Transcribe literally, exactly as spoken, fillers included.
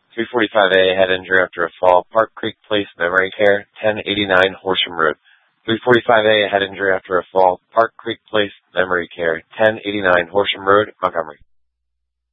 three forty-five A, head injury after a fall, Park Creek Place Memory Care, ten eighty-nine Horsham Road. three forty-five A, head injury after a fall, Park Creek Place Memory Care, ten eighty-nine Horsham Road, Montgomery.